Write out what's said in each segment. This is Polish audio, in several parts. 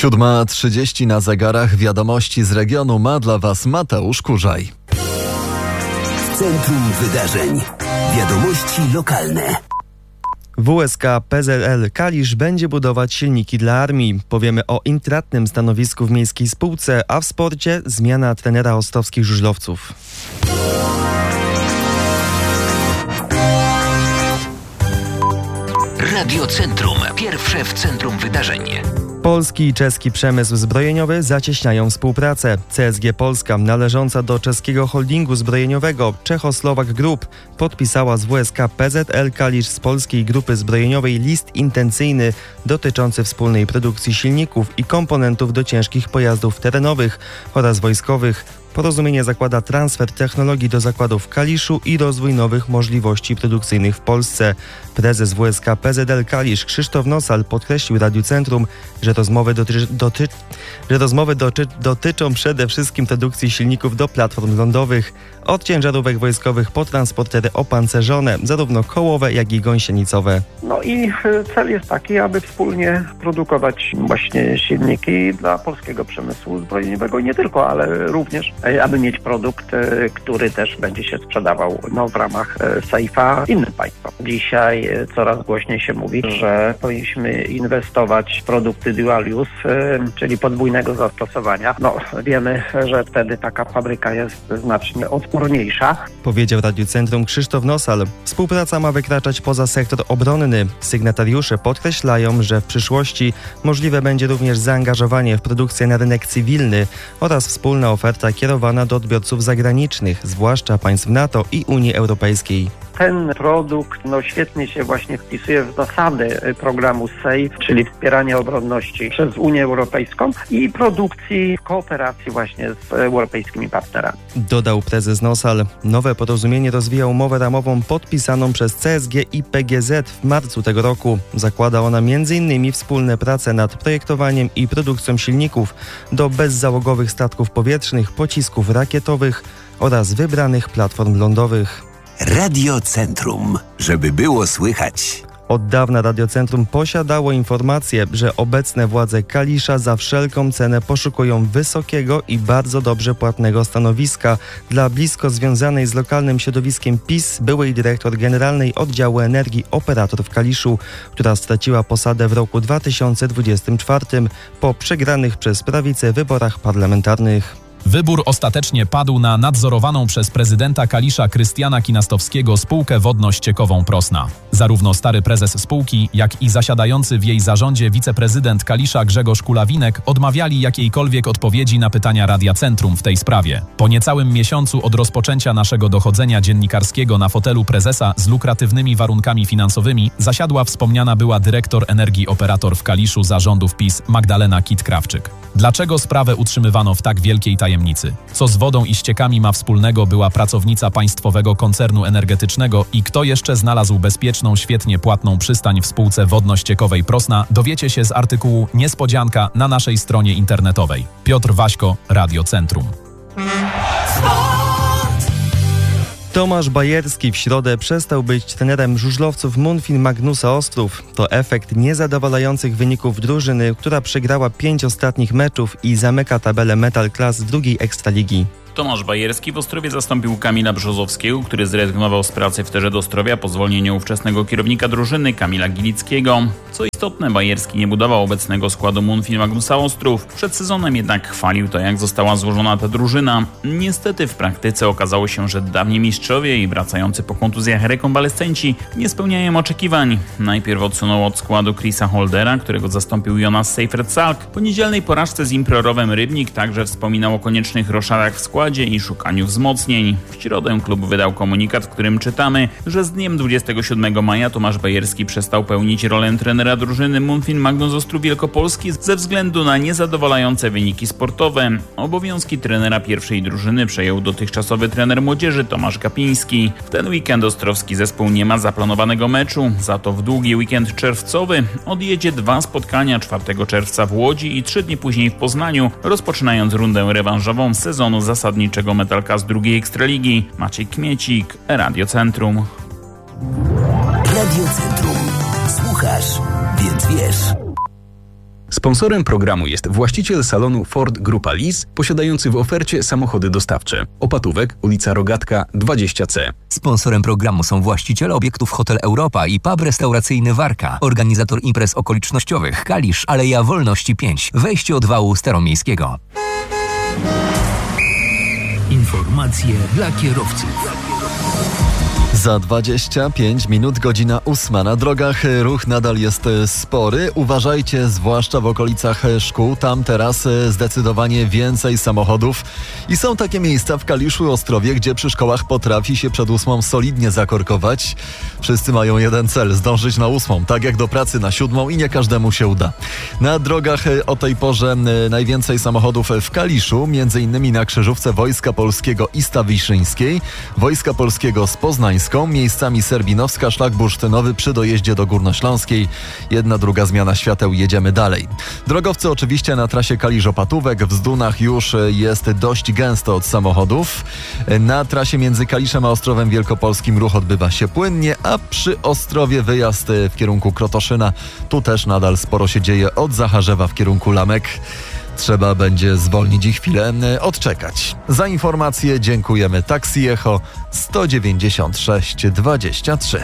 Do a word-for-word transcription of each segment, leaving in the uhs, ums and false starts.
siódma trzydzieści na zegarach. Wiadomości z regionu ma dla Was Mateusz Kurzaj. W centrum wydarzeń. Wiadomości lokalne. W S K P Z L Kalisz będzie budować silniki dla armii. Powiemy o intratnym stanowisku w miejskiej spółce, a w sporcie zmiana trenera ostrowskich żużlowców. Radio Centrum. Pierwsze w centrum wydarzeń. Polski i czeski przemysł zbrojeniowy zacieśniają współpracę. C S G Polska, należąca do czeskiego holdingu zbrojeniowego Czechoslovak Group, podpisała z W S K P Z L Kalisz z polskiej grupy zbrojeniowej list intencyjny dotyczący wspólnej produkcji silników i komponentów do ciężkich pojazdów terenowych oraz wojskowych. Porozumienie zakłada transfer technologii do zakładów w Kaliszu i rozwój nowych możliwości produkcyjnych w Polsce. Prezes W S K P Z L Kalisz Krzysztof Nosal podkreślił Radiu Centrum, że rozmowy, doty- doty- że rozmowy doty- dotyczą przede wszystkim produkcji silników do platform lądowych, od ciężarówek wojskowych po transportery opancerzone, zarówno kołowe, jak i gąsienicowe. No i cel jest taki, aby wspólnie produkować właśnie silniki dla polskiego przemysłu zbrojeniowego i nie tylko, ale również aby mieć produkt, który też będzie się sprzedawał no, w ramach sejfa innym państwom. Dzisiaj coraz głośniej się mówi, że powinniśmy inwestować w produkty dual use, czyli podwójnego zastosowania. No wiemy, że wtedy taka fabryka jest znacznie odporniejsza. Powiedział Radiu Centrum Krzysztof Nosal. Współpraca ma wykraczać poza sektor obronny. Sygnatariusze podkreślają, że w przyszłości możliwe będzie również zaangażowanie w produkcję na rynek cywilny oraz wspólna oferta kierowana do odbiorców zagranicznych, zwłaszcza państw NATO i Unii Europejskiej. Ten produkt no, świetnie się właśnie wpisuje w zasady programu SAFE, czyli wspierania obronności przez Unię Europejską i produkcji w kooperacji właśnie z europejskimi partnerami. Dodał prezes Nosal. Nowe porozumienie rozwija umowę ramową podpisaną przez C S G i P G Z w marcu tego roku. Zakłada ona między innymi wspólne prace nad projektowaniem i produkcją silników do bezzałogowych statków powietrznych, pocisków rakietowych oraz wybranych platform lądowych. Radio Centrum, żeby było słychać. Od dawna Radio Centrum posiadało informację, że obecne władze Kalisza za wszelką cenę poszukują wysokiego i bardzo dobrze płatnego stanowiska dla blisko związanej z lokalnym środowiskiem PiS byłej dyrektor generalnej Oddziału Energii Operator w Kaliszu, która straciła posadę w roku dwa tysiące dwudziestym czwartym po przegranych przez prawicę wyborach parlamentarnych. Wybór ostatecznie padł na nadzorowaną przez prezydenta Kalisza Krystiana Kinastowskiego spółkę wodno-ściekową Prosna. Zarówno stary prezes spółki, jak i zasiadający w jej zarządzie wiceprezydent Kalisza Grzegorz Kulawinek odmawiali jakiejkolwiek odpowiedzi na pytania Radia Centrum w tej sprawie. Po niecałym miesiącu od rozpoczęcia naszego dochodzenia dziennikarskiego na fotelu prezesa z lukratywnymi warunkami finansowymi zasiadła wspomniana była dyrektor Energii Operator w Kaliszu zarządów PiS Magdalena Kit-Krawczyk. Dlaczego sprawę utrzymywano w tak wielkiej tajemnicy? Co z wodą i ściekami ma wspólnego była pracownica państwowego koncernu energetycznego i kto jeszcze znalazł bezpieczną, świetnie płatną przystań w spółce wodno-ściekowej Prosna, dowiecie się z artykułu Niespodzianka na naszej stronie internetowej. Piotr Waśko, Radio Centrum. Tomasz Bajerski w środę przestał być trenerem żużlowców Munfin Magnusa Ostrów. To efekt niezadowalających wyników drużyny, która przegrała pięć ostatnich meczów i zamyka tabelę Metal Class drugiej Ekstraligi. Tomasz Bajerski w Ostrowie zastąpił Kamila Brzozowskiego, który zrezygnował z pracy w Terze Ostrowia po zwolnieniu ówczesnego kierownika drużyny Kamila Gilickiego. Co istotne, Bajerski nie budował obecnego składu Munfin Magnusa Ostrów. Przed sezonem jednak chwalił to, jak została złożona ta drużyna. Niestety w praktyce okazało się, że dawni mistrzowie i wracający po kontuzjach rekonwalescenci nie spełniają oczekiwań. Najpierw odsunął od składu Chrisa Holdera, którego zastąpił Jonas Seifert-Salk. Po niedzielnej porażce z Improrowem Rybnik także wspominał o koniecznych roszadach w składzie i szukaniu wzmocnień. W środę klub wydał komunikat, w którym czytamy, że z dniem dwudziestego siódmego maja Tomasz Bajerski przestał pełnić rolę trenera drużyny Munfin Magnus Ostrów Wielkopolski ze względu na niezadowalające wyniki sportowe. Obowiązki trenera pierwszej drużyny przejął dotychczasowy trener młodzieży Tomasz Gapiński. W ten weekend ostrowski zespół nie ma zaplanowanego meczu, za to w długi weekend czerwcowy odjedzie dwa spotkania czwartego czerwca w Łodzi i trzy dni później w Poznaniu, rozpoczynając rundę rewanżową sezonu zasadniczego Metalka z drugiej Ekstraligi. Maciej Kmiecik, Radio Centrum. Radio Centrum. Słuchasz, więc wiesz. Sponsorem programu jest właściciel salonu Ford Grupa Lis, posiadający w ofercie samochody dostawcze. Opatówek, ulica Rogatka dwadzieścia C. Sponsorem programu są właściciele obiektów Hotel Europa i pub restauracyjny Warka. Organizator imprez okolicznościowych Kalisz, Aleja Wolności pięć. Wejście od wału Staromiejskiego. Informacje dla kierowców. Za dwadzieścia pięć minut, godzina ósma. Na drogach ruch nadal jest spory. Uważajcie, zwłaszcza w okolicach szkół. Tam teraz zdecydowanie więcej samochodów. I są takie miejsca w Kaliszu, Ostrowie, gdzie przy szkołach potrafi się przed ósmą solidnie zakorkować. Wszyscy mają jeden cel, zdążyć na ósmą, tak jak do pracy na siódmą i nie każdemu się uda. Na drogach o tej porze najwięcej samochodów w Kaliszu, między innymi na krzyżówce Wojska Polskiego i Stawiszyńskiej, Wojska Polskiego z Poznańską, miejscami Serbinowska, szlak bursztynowy przy dojeździe do Górnośląskiej. Jedna, druga zmiana świateł, jedziemy dalej. Drogowcy oczywiście na trasie Kalisz-Opatówek, w Zdunach już jest dość gęsto od samochodów. Na trasie między Kaliszem a Ostrowem Wielkopolskim ruch odbywa się płynnie, a przy Ostrowie wyjazd w kierunku Krotoszyna. Tu też nadal sporo się dzieje od Zacharzewa w kierunku Lamek. Trzeba będzie zwolnić i chwilę odczekać. Za informację dziękujemy Taxi Echo sto dziewięćdziesiąt sześć dwadzieścia trzy.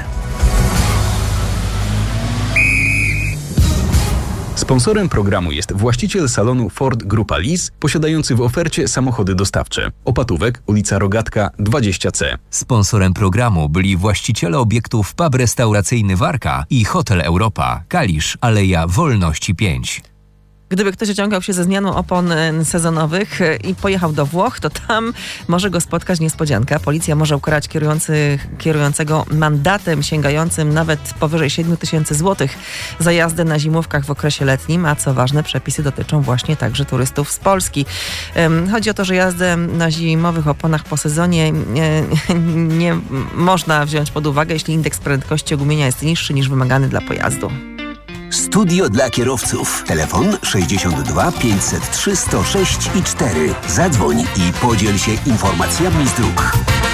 Sponsorem programu jest właściciel salonu Ford Grupa Lis, posiadający w ofercie samochody dostawcze. Opatówek, ulica Rogatka dwadzieścia C. Sponsorem programu byli właściciele obiektów pub restauracyjny Warka i Hotel Europa. Kalisz, Aleja Wolności pięć. Gdyby ktoś ociągał się ze zmianą opon sezonowych i pojechał do Włoch, to tam może go spotkać niespodzianka. Policja może ukarać kierujący, kierującego mandatem sięgającym nawet powyżej siedem tysięcy złotych za jazdę na zimówkach w okresie letnim, a co ważne, przepisy dotyczą właśnie także turystów z Polski. Chodzi o to, że jazdę na zimowych oponach po sezonie nie, nie można wziąć pod uwagę, jeśli indeks prędkości ogumienia jest niższy niż wymagany dla pojazdu. Studio dla kierowców. Telefon sześćdziesiąt dwa pięćset trzy sto sześć i cztery. Zadzwoń i podziel się informacjami z dróg.